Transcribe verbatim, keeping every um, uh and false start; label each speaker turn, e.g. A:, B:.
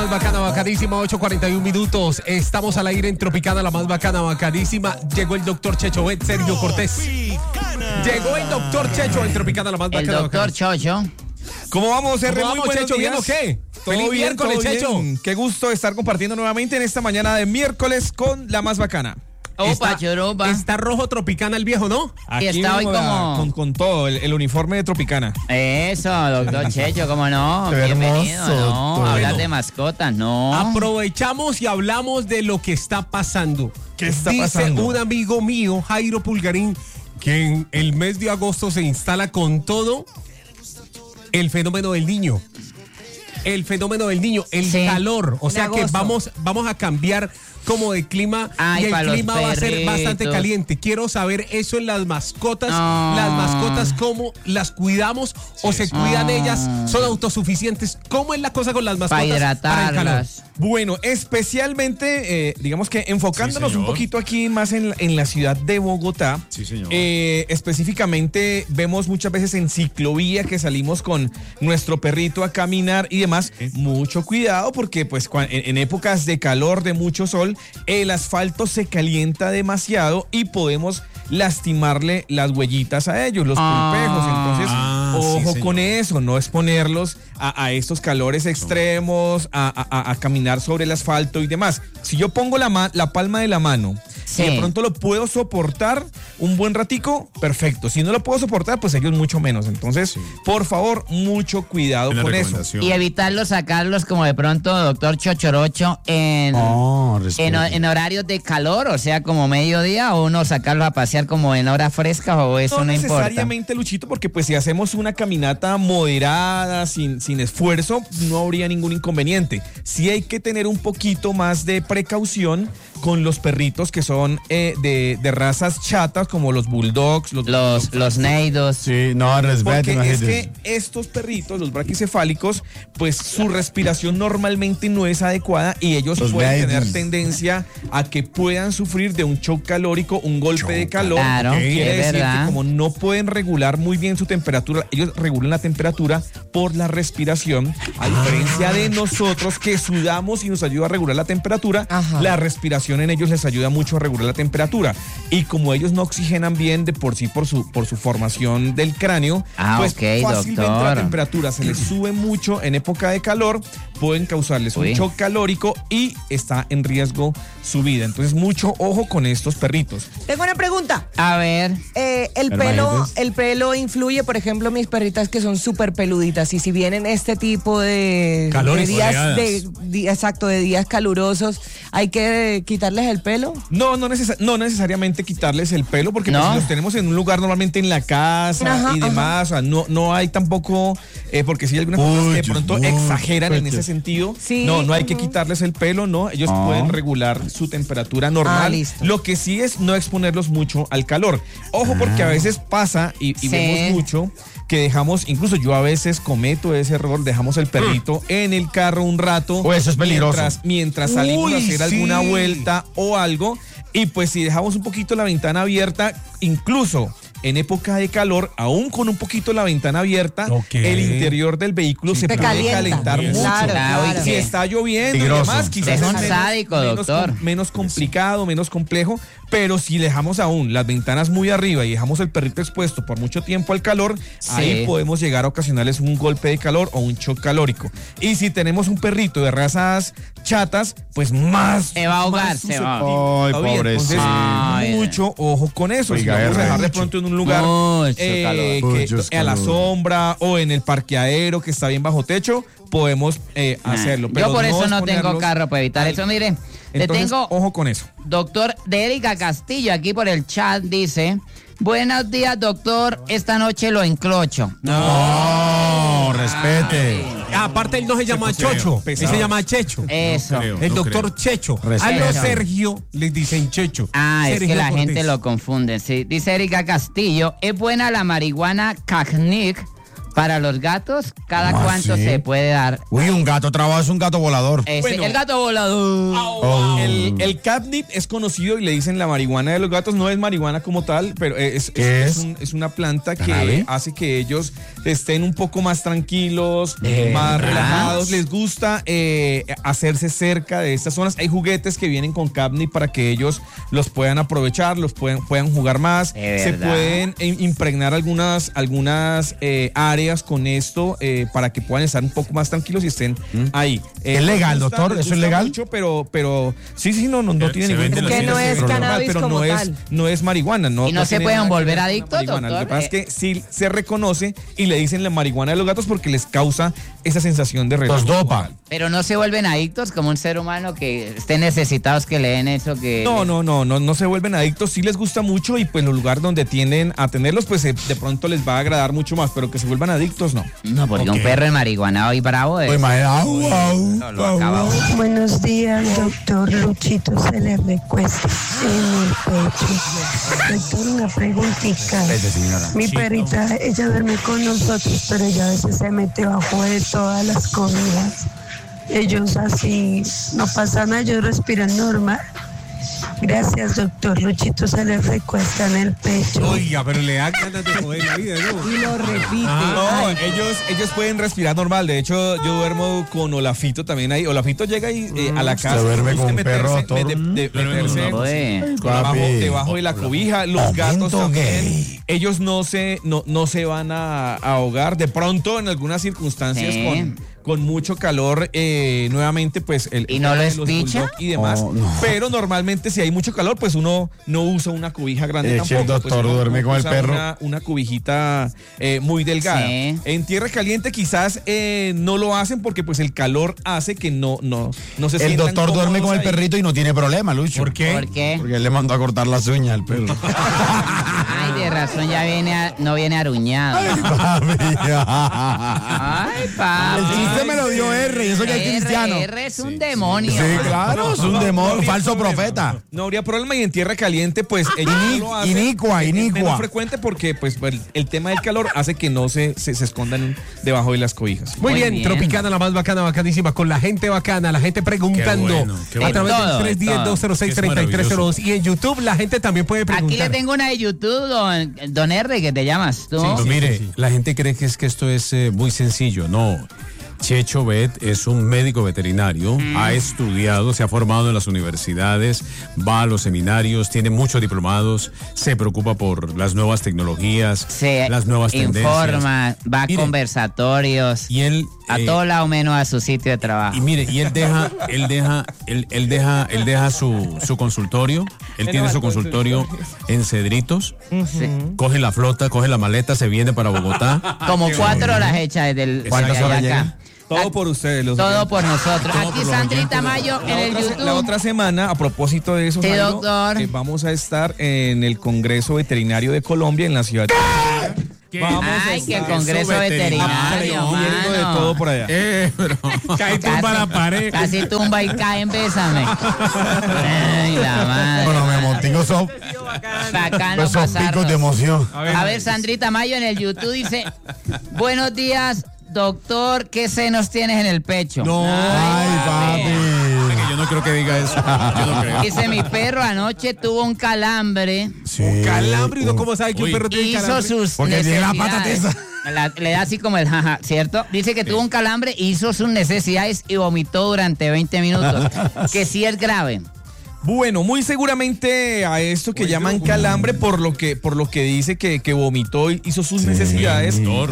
A: más bacana, bacanísima, ocho cuarenta y uno minutos. Estamos al aire en Tropicana, la más bacana, bacanísima. Llegó el doctor Checho, ¿ves? Sergio Cortés. Llegó el doctor Checho en Tropicana, la más bacana.
B: El doctor Chocho.
C: ¿Cómo vamos, R?
A: ¿Cómo
C: Muy
A: vamos,
C: buenos
A: Checho? ¿Bien
C: días.
A: o qué?
C: Todo
A: Feliz
C: bien,
A: miércoles,
C: todo
A: Checho.
C: bien. Qué gusto estar compartiendo nuevamente en esta mañana de miércoles con la más bacana.
B: Opa,
A: Está,
B: choropa.
A: está rojo Tropicana el viejo, ¿no?
B: Y está hoy
C: vengo la-
B: como-
C: Con, con todo, el, el uniforme de Tropicana.
B: Eso, doctor Checho, cómo no.
D: Qué
B: Bienvenido,
D: hermoso,
B: no.
D: todo.
B: Hablar de mascotas, no.
A: Aprovechamos y hablamos de lo que está pasando.
C: ¿Qué está
A: Dice
C: pasando?
A: un amigo mío, Jairo Pulgarín, que en el mes de agosto se instala con todo el fenómeno del niño. El fenómeno del niño, el
B: Sí.
A: calor. O
E: En
A: sea que
E: agosto.
A: vamos, vamos a cambiar como de clima
B: Ay,
A: y el
B: pa' los
A: clima va a ser
B: perritos.
A: bastante caliente. Quiero saber eso en las mascotas.
B: No.
A: Las mascotas, cómo las cuidamos o se cuidan
B: No.
A: ellas, son autosuficientes. ¿Cómo es la cosa con las mascotas?
B: Para
A: el calor?
B: hidratarlas.
C: Bueno, especialmente, eh, digamos que enfocándonos
D: Sí,
C: un
D: señor.
C: poquito aquí más en, la- en la ciudad de Bogotá.
D: Sí, señor.
C: Eh, específicamente vemos muchas veces en ciclovía que salimos con nuestro perrito a caminar y demás. Mucho cuidado porque pues cua- en, en épocas de calor, de mucho sol, el asfalto se calienta demasiado y podemos lastimarle las huellitas a ellos, los pulpejos. Entonces,
D: Ah, sí,
C: ojo
D: señor.
C: con eso, no exponerlos a, a estos calores extremos, a, a- a caminar sobre el asfalto y demás. Si yo pongo la, ma- la palma de la mano
B: Sí.
C: y de pronto lo puedo soportar un buen ratico, perfecto. Si no lo puedo soportar, pues ellos mucho menos. Entonces, por favor, mucho cuidado
D: Buena
C: con eso.
D: recomendación.
B: Y evitarlo sacarlos como de pronto, doctor Chochorocho, en,
D: Oh, respeto.
B: en, en horarios de calor, o sea, como mediodía, o uno sacarlos a pasear como en horas frescas, o eso
C: No
B: no, importa.
C: necesariamente, Luchito, porque pues si hacemos una caminata moderada, sin, sin esfuerzo, no habría ningún inconveniente. Sí hay que tener un poquito más de precaución con los perritos que son eh, de, de razas chatas, como los bulldogs, los,
B: Los, los neidos.
D: Sí, no, respeto.
C: porque es que estos perritos, los braquicefálicos, pues su respiración normalmente no es adecuada y ellos
D: Los
C: pueden
D: ladies.
C: tener tendencia a que puedan sufrir de un shock calórico, un golpe de calor.
B: Claro,
C: Quiere
B: es
C: decir
B: verdad.
C: que como no pueden regular muy bien su temperatura, ellos regulan la temperatura por la respiración, a diferencia de nosotros que sudamos y nos ayuda a regular la temperatura,
E: Ajá.
C: la respiración en ellos les ayuda mucho a regular la temperatura. Y como ellos no oxigenan bien de por sí por su, por su formación del cráneo,
B: Ah,
C: pues
B: ok,
C: fácilmente
B: doctor.
C: la temperatura se les sube mucho en época de calor, pueden causarles
B: Uy.
C: un shock calórico y está en riesgo su vida. Entonces, mucho ojo con estos perritos.
E: Tengo una pregunta.
B: A ver,
E: Eh, el
D: Hermanitos.
E: pelo, el pelo influye, por ejemplo, mis perritas que son súper peluditas y si vienen este tipo de,
A: Calores,
E: de días,
D: oleadas.
E: de, di- exacto, de días calurosos, hay que quitarles el pelo.
C: No, no, necesa- no necesariamente quitarles el pelo, porque
B: ¿No?
C: pues, si los tenemos en un lugar normalmente en la casa
E: Ajá,
C: y demás, o sea, no, no hay tampoco, eh, porque si hay algunas personas que de
D: Uy,
C: pronto
D: Dios mío,
C: exageran en
D: fuerte.
C: ese sentido,
E: Sí,
C: no, no hay que
E: ujú.
C: quitarles el pelo, no, ellos
B: Ah.
C: pueden regular su temperatura normal.
E: Ah, listo.
C: Lo que sí es no exponerlos mucho al calor. Ojo, porque a veces pasa y, y
B: Sí.
C: vemos mucho que dejamos, incluso yo a veces cometo ese error, dejamos el perrito en el carro un rato.
D: Oh, eso es peligroso.
C: Mientras, mientras salimos a
A: Uy,
C: hacer alguna
A: sí.
C: vuelta o algo. Y pues si dejamos un poquito la ventana abierta, incluso en época de calor, aún con un poquito la ventana abierta,
A: Ok.
C: el interior del vehículo se
E: Te
C: puede
E: calienta.
C: calentar
A: Claro,
C: mucho.
B: claro.
C: Y si está lloviendo
D: Peligroso.
C: y demás, quizás
B: Es un
C: menos-
B: sádico,
C: menos,
B: doctor.
C: com- menos complicado, menos complejo, pero si dejamos aún las ventanas muy arriba y dejamos el perrito expuesto por mucho tiempo al calor,
B: Sí.
C: ahí podemos llegar a ocasionarles un golpe de calor o un shock calórico. Y si tenemos un perrito de razas chatas, pues más
B: Se va a ahogar,
C: más
B: se va a
C: susceptible
D: Ay,
C: todavía. Entonces,
D: pobrecito.
B: Ay,
C: mucho ojo con eso. Si
D: Oiga,
C: vamos a dejar de
D: mucho.
C: pronto en un lugar
B: Mucho
C: eh,
B: calor.
C: que-
D: Mucho
C: a la
D: calor.
C: sombra o en el parqueadero que está bien bajo techo, podemos eh,
B: Nah.
C: hacerlo. Pero
B: Yo por eso no tengo
C: exponerlos
B: carro para evitar
C: al-
B: eso. Mire, le
C: Entonces,
B: tengo
C: ojo con eso.
B: doctor de Erika Castillo aquí por el chat, dice: buenos días, doctor, esta noche lo enclocho.
D: No, respete.
A: Ah, aparte él no se llama Chocho, él se llama Checho.
B: Eso.
D: creo.
A: El
D: no
A: doctor Checho. A
D: Respeto.
A: los Sergio les dicen Checho.
B: Ah, es
A: Sergio
B: que la
A: Cortés.
B: gente lo confunde. Sí. Dice Erika Castillo: es buena la marihuana Cagnic Para los gatos, ¿cada
D: ¿Cómo
B: cuánto
D: así?
B: se puede dar?
D: Uy, un gato trabado es un gato volador.
B: Ese-
C: Bueno.
B: el gato volador.
D: Oh.
C: El, el catnip es conocido y le dicen la marihuana de los gatos. No es marihuana como tal, pero es,
D: ¿Qué
C: es,
D: es?
C: es un- es una planta que
D: Cannabis.
C: hace que ellos estén un poco más tranquilos,
B: Eh,
C: más
B: relax.
C: relajados. Les gusta eh, hacerse cerca de estas zonas. Hay juguetes que vienen con catnip para que ellos los puedan aprovechar, los puedan, puedan jugar más.
B: De
C: Se
B: verdad.
C: pueden eh, impregnar algunas, algunas eh, áreas con esto eh, para que puedan estar un poco más tranquilos y estén ahí. Eh,
D: ¿Es legal,
C: les gusta-
D: doctor?
C: les
D: ¿Eso es
C: gusta
D: legal?
C: mucho, pero, pero sí, sí, no, no, no tiene
A: se
C: ningún
A: vende en
E: Que
A: las
E: no
A: tiendas
E: es
A: sin
E: cannabis
C: pero
E: como
C: no es,
E: tal.
C: no es marihuana. No,
B: ¿Y no se
C: tiene
B: pueden
C: nada que
B: volver
C: ver con la
B: adictos,
C: marihuana. Lo que
B: doctor?
C: pasa es que sí se reconoce y le dicen la marihuana de los gatos porque les causa esa sensación de relajo.
D: Los dopa.
B: Pero no se vuelven adictos como un ser humano que esté necesitados que le den eso que...
C: No, no, no, no, no se vuelven adictos, sí les gusta mucho y pues los lugares donde tienden a tenerlos, pues eh, de pronto les va a agradar mucho más, pero que se vuelvan adictos, no.
B: No, porque un perro enmarihuanado y bravo es...
D: Uy, imagina, au, au,
B: No, lo
D: au,
B: acaba
D: au.
B: uno.
F: Buenos días, doctor Luchito, se le recuesta en el pecho. Doctor, una preguntita.
D: Vete, señora.
F: Mi perrita, ella duerme con nosotros, pero ella a veces se mete bajo de todas las cobijas. Ellos así, no pasa nada, ellos respiran normal. Gracias, doctor Luchito, se le recuesta en el pecho.
A: Oiga, pero le dan ganas de joder la vida, ¿no?
E: Y lo repite.
C: No, ellos, ellos pueden respirar normal. De hecho, yo duermo con Olafito también ahí. Olafito llega ahí eh, a la casa.
D: duerme
C: gusta
D: con un perro,
C: meterse-
D: doctor.
C: de- de-
A: Duerme con
C: meterse
A: un
B: Oye,
C: debajo,
D: Papi.
C: debajo de la cobija. Los
D: Momento
C: gatos también.
D: gay.
C: Ellos no se, no, no se van a, a ahogar. De pronto, en algunas circunstancias,
B: Sí.
C: con, con mucho calor, eh, nuevamente, pues el
B: ¿Y no
C: tema
B: lo
C: de los
B: espicha?
C: bulldog y demás.
D: Oh, no.
C: Pero normalmente, si hay mucho calor, pues uno no usa una cobija grande
D: Es que
C: tampoco.
D: el
C: pues
D: doctor
C: uno
D: duerme con el
C: usa
D: perro.
C: Una, una cubijita eh, muy delgada.
B: Sí.
C: En tierra caliente quizás eh, no lo hacen porque pues el calor hace que no, no, no se
D: El
C: sientan
D: doctor duerme
C: cómodos
D: con el
C: ahí.
D: perrito y no tiene problema, Lucho.
A: ¿Por qué?
B: ¿por qué?
D: Porque él le mandó a cortar las uñas al perro.
B: Ay, de razón, ya viene a- no viene aruñado.
D: Papi.
B: Ay, papi.
D: El chiste me lo dio R, y eso que es
B: R,
D: cristiano.
B: R es un demonio.
D: Sí, claro, es un demonio, un falso profeta.
C: No habría problema y en tierra caliente pues ellos no lo hacen.
D: Inicua,
C: Es
D: inicua.
C: menos frecuente porque pues el, el tema del calor hace que no se, se, se escondan debajo de las cobijas.
A: Muy
B: Muy
A: bien,
B: bien.
A: Tropicana, la más bacana, bacanísima, con la gente bacana, la gente preguntando
D: Qué bueno, qué
A: a
B: bueno.
A: través
B: Todo,
A: del tres uno cero, dos cero seis, tres tres cero dos y en YouTube la gente también puede preguntar.
B: Aquí le tengo una de YouTube, don, don R, que te llamas tú.
G: Pero mire, la gente cree que es que esto es eh, muy sencillo. No. Checho Vet es un médico veterinario, ha estudiado, se ha formado en las universidades, va a los seminarios, tiene muchos diplomados, se preocupa por las nuevas tecnologías,
B: Se
G: las nuevas tendencias.
B: informa, va a
G: Mire,
B: conversatorios,
G: Y él
B: a
G: eh,
B: todo lado menos a su sitio de trabajo.
G: y mire, y él deja, él deja, él, él deja, él deja su, su consultorio, él tiene su consultorio en Cedritos,
B: Sí.
G: coge la flota, coge la maleta, se viene para Bogotá.
B: Como cuatro horas hechas desde el
D: ¿Cuántas
B: desde
D: horas
B: acá.
D: llegan?
C: Todo por ustedes. Los
B: Todo
C: oyentes.
B: por nosotros.
G: Todo
B: Aquí
G: por los
B: Sandrita
G: oyentes.
B: Mayo en
C: La
B: el
C: otra, se-
B: YouTube.
C: la otra semana, a propósito de eso,
B: Sí,
C: Jairo,
B: doctor.
C: eh, vamos a estar en el Congreso Veterinario de Colombia en la ciudad de Vamos a
B: Ay, que el
C: estar
B: Congreso Veterinario,
C: viendo de
B: mano.
C: todo por allá.
G: Eh, pero-
A: Cae tumba la pared.
B: Casi tumba y cae, bésame. Ay, la madre.
D: Bueno, me motivo esos,
B: Bacano
D: esos
B: pasarnos.
D: picos de emoción.
B: A ver, Sandrita Mayo en el YouTube dice, buenos días, doctor, ¿qué senos tienes en el pecho?
A: No.
D: Ay, papi.
G: que yo no creo que diga eso. Yo no creo.
B: Dice, mi perro anoche tuvo un calambre,
D: Sí.
A: Calambre, ¿y no cómo sabe que un
G: Uy.
A: perro tiene
B: hizo
A: calambre?
B: sus
D: Porque tiene la pata
B: necesidades. La- le da así como el jaja, ¿cierto? Dice que tuvo un calambre, hizo sus necesidades y vomitó durante veinte minutos. Que sí es grave.
C: Bueno, muy seguramente a esto que llaman calambre, por lo que, por lo que dice que, que vomitó y hizo sus
D: Sí,
C: necesidades,
D: doctor.